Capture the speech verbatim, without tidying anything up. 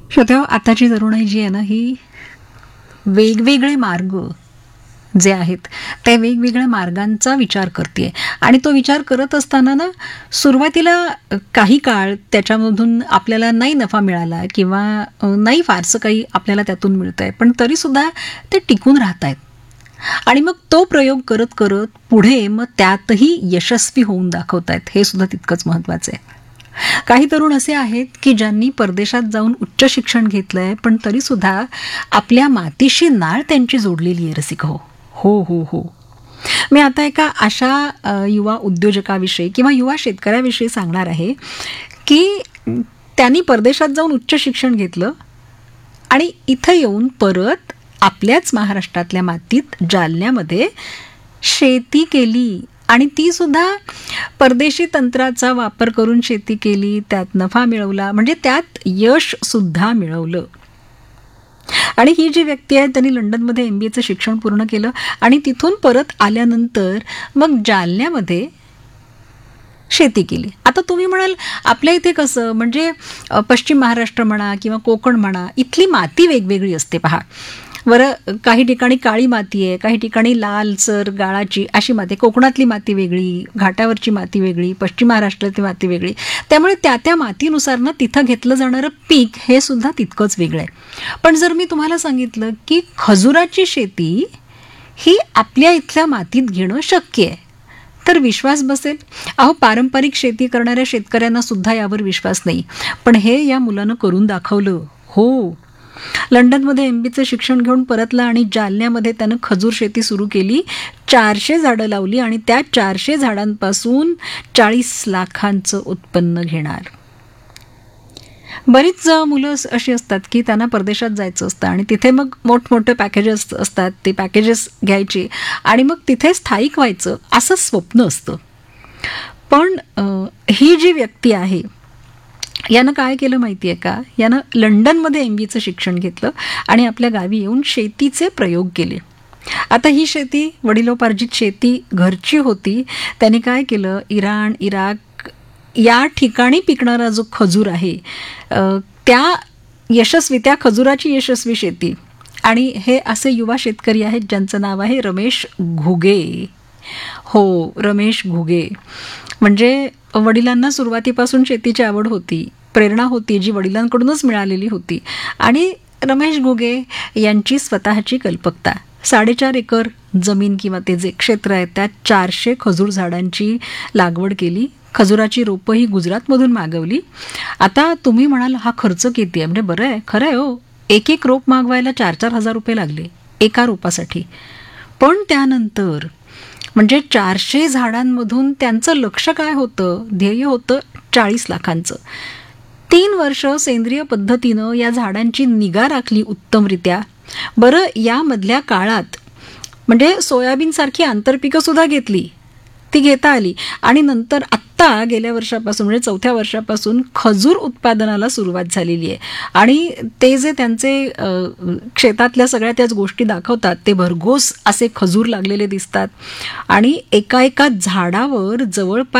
श्रोत्या, आताची तरुणाई जी आहे ना, ही वेगवेगळे मार्ग जे आहेत त्या वेगवेगळ्या मार्गांचा विचार करते आणि तो विचार करत असताना ना सुरुवातीला काही काळ त्याच्यामधून आपल्याला नाही नफा मिळाला किंवा नाही फारसं काही आपल्याला त्यातून मिळत आहे, पण तरीसुद्धा ते टिकून राहत आहेत आणि मग तो प्रयोग करत करत पुढे मग त्यातही यशस्वी होऊन दाखवत आहेत. हे सुद्धा तितकंच महत्त्वाचं आहे. काही तरुण असे आहेत की ज्यांनी परदेशात जाऊन उच्च शिक्षण घेतलंय, पण तरीसुद्धा आपल्या मातीशी नाळ त्यांची जोडलेली आहे. रसिक हो हो हो हो मी आता एका अशा अ, युवा उद्योजकाविषयी किंवा युवा शेतकऱ्याविषयी सांगणार आहे की त्यांनी परदेशात जाऊन उच्च शिक्षण घेतलं आणि इथं येऊन परत आपल्याच महाराष्ट्रातल्या मातीत जालन्यामध्ये शेती केली आणि ती सुद्धा परदेशी तंत्राचा वापर करून शेती केली, त्यात नफा मिळवला, म्हणजे त्यात यश सुद्धा मिळवलं. आणि ही जी व्यक्ती आहे त्यांनी लंडनमध्ये एम बी एचं शिक्षण पूर्ण केलं आणि तिथून परत आल्यानंतर मग जालन्यामध्ये शेती केली. आता तुम्ही म्हणाल आपल्या इथे कसं, म्हणजे अ, पश्चिम महाराष्ट्र म्हणा किंवा कोकण म्हणा, इथली माती वेगवेगळी असते. पहा बरं, काही ठिकाणी काळी माती आहे, काही ठिकाणी लालसर गाळाची अशी माती आहे. कोकणातली माती वेगळी, घाटावरची माती वेगळी, पश्चिम महाराष्ट्रातली माती वेगळी. त्यामुळे त्या त्या मातीनुसार ना तिथं घेतलं जाणारं पीक हे सुद्धा तितकंच वेगळं आहे. पण जर मी तुम्हाला सांगितलं की खजुराची शेती ही आपल्या इथल्या मातीत घेणं शक्य आहे, तर विश्वास बसेल? अहो, पारंपरिक शेती करणाऱ्या शेतकऱ्यांना सुद्धा यावर विश्वास नाही, पण हे या मुलानं करून दाखवलं. हो, लंडनमध्ये एम बीचं शिक्षण घेऊन परतला आणि जालन्यामध्ये त्यानं खजूर शेती सुरू केली. चारशे झाडं लावली आणि त्या चारशे झाडांपासून चाळीस लाखांचं उत्पन्न घेणार. बरीच मुलं अशी असतात की त्यांना परदेशात जायचं असतं आणि तिथे मग मोठमोठे पॅकेजेस असतात, ते पॅकेजेस घ्यायचे आणि मग तिथे स्थायिक व्हायचं असं स्वप्न असतं. पण अ, ही जी व्यक्ती आहे यानं काय केलं माहिती आहे का, यानं लंडनमध्ये एम बीचं शिक्षण घेतलं आणि आपल्या गावी येऊन शेतीचे प्रयोग केले. आता ही शेती वडिलोपार्जित शेती घरची होती. त्यांनी काय केलं, इराण, इराक या ठिकाणी पिकणारा जो खजूर आहे अ, त्या यशस्वी त्या खजुराची यशस्वी शेती. आणि हे असे युवा शेतकरी आहेत ज्यांचं नाव आहे रमेश घुगे. हो, रमेश घुगे. म्हणजे वडिलांना सुरुवातीपासून शेतीची आवड होती, प्रेरणा होती जी वडिलांकडूनच मिळालेली होती. आणि रमेश घुगे यांची स्वतःची कल्पकता. साडेचार एकर जमीन किंवा ते जे क्षेत्र आहे त्यात चारशे खजूर झाडांची लागवड केली. खजुराची रोपं ही गुजरातमधून मागवली. आता तुम्ही म्हणाल हा खर्च किती आहे, म्हणजे बरं आहे, खरं आहे हो, एक एक रोप मागवायला चार चार हजार रुपये लागले एका रोपासाठी. पण त्यानंतर म्हणजे चारशे झाडांमधून त्यांचं लक्ष काय होतं, ध्येय होतं चाळीस लाखांचं. तीन वर्ष सेंद्रिय पद्धतीनं या झाडांची निगा राखली उत्तमरित्या. बरं, यामधल्या काळात म्हणजे सोयाबीनसारखी आंतरपिकं सुद्धा घेतली, ती घेता आली आणि नंतर आत्ता गेल्या वर्षापासून म्हणजे चौथ्या वर्षापासून खजूर उत्पादनाला सुरुवात झालेली आहे. आणि ते जे त्यांचे अ, शेतातल्या सगळ्या त्याच गोष्टी दाखवतात, ते भरघोस असे खजूर लागलेले दिसतात आणि एका एका झाडावर जवळपास